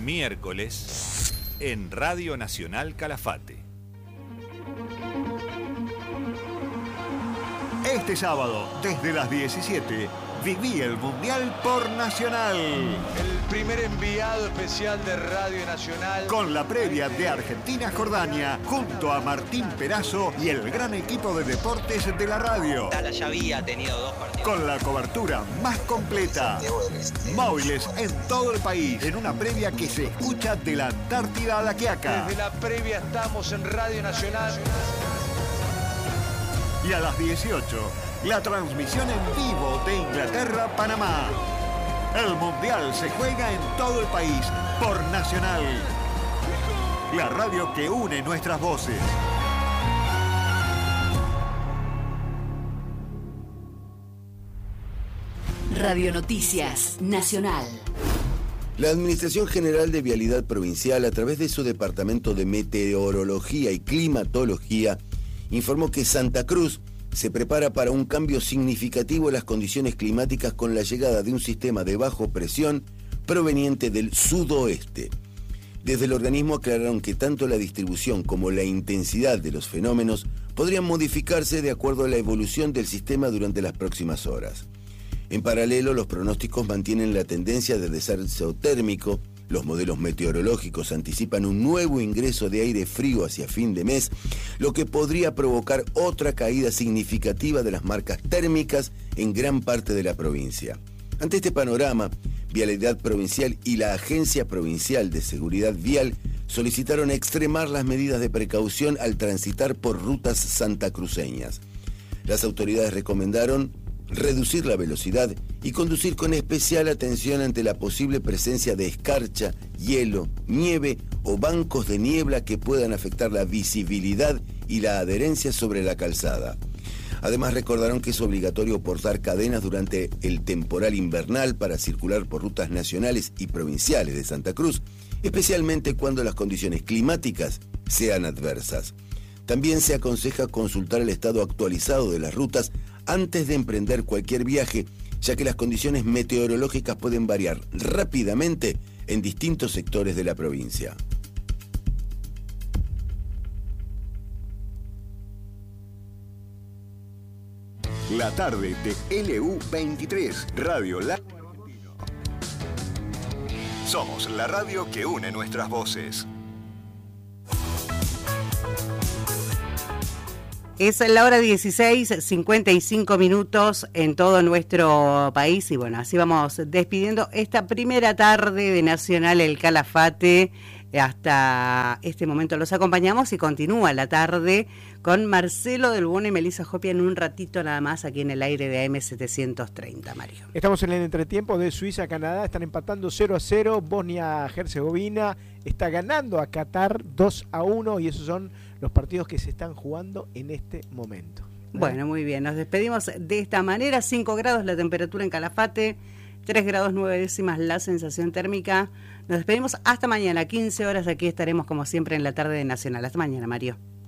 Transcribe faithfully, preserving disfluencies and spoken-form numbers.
miércoles en Radio Nacional Calafate. Este sábado, desde las diecisiete, viví el Mundial por Nacional. El primer enviado especial de Radio Nacional. Con la previa de Argentina-Jordania, junto a Martín Perazo y el gran equipo de deportes de la radio. Tala ya había tenido dos partidos. Con la cobertura más completa. Móviles en todo el país, en una previa que se escucha de la Antártida a la Quiaca. Desde la previa estamos en Radio Nacional. Y a las dieciocho, la transmisión en vivo de Inglaterra-Panamá. El Mundial se juega en todo el país por Nacional. La radio que une nuestras voces. Radio Noticias Nacional. La Administración General de Vialidad Provincial, a través de su Departamento de Meteorología y Climatología, informó que Santa Cruz se prepara para un cambio significativo en las condiciones climáticas con la llegada de un sistema de bajo presión proveniente del sudoeste. Desde el organismo aclararon que tanto la distribución como la intensidad de los fenómenos podrían modificarse de acuerdo a la evolución del sistema durante las próximas horas. En paralelo, los pronósticos mantienen la tendencia de descenso térmico. Los modelos meteorológicos anticipan un nuevo ingreso de aire frío hacia fin de mes, lo que podría provocar otra caída significativa de las marcas térmicas en gran parte de la provincia. Ante este panorama, Vialidad Provincial y la Agencia Provincial de Seguridad Vial solicitaron extremar las medidas de precaución al transitar por rutas santacruceñas. Las autoridades recomendaron reducir la velocidad y conducir con especial atención ante la posible presencia de escarcha, hielo, nieve o bancos de niebla que puedan afectar la visibilidad y la adherencia sobre la calzada. Además, recordaron que es obligatorio portar cadenas durante el temporal invernal para circular por rutas nacionales y provinciales de Santa Cruz, especialmente cuando las condiciones climáticas sean adversas. También se aconseja consultar el estado actualizado de las rutas antes de emprender cualquier viaje, ya que las condiciones meteorológicas pueden variar rápidamente en distintos sectores de la provincia. La tarde de L U veintitrés, Radio La... Somos la radio que une nuestras voces. Es la hora dieciséis, cincuenta y cinco minutos en todo nuestro país y bueno, así vamos despidiendo esta primera tarde de Nacional El Calafate. Hasta este momento los acompañamos y continúa la tarde con Marcelo Del Bono y Melissa Jopia en un ratito nada más aquí en el aire de A M setecientos treinta, Mario. Estamos en el entretiempo de Suiza-Canadá, están empatando cero a cero, Bosnia-Herzegovina está ganando a Qatar dos a uno y esos son los partidos que se están jugando en este momento. Bueno, muy bien, nos despedimos de esta manera, cinco grados la temperatura en Calafate, tres grados nueve décimas la sensación térmica. Nos despedimos hasta mañana, quince horas, aquí estaremos como siempre en la tarde de Nacional. Hasta mañana, Mario.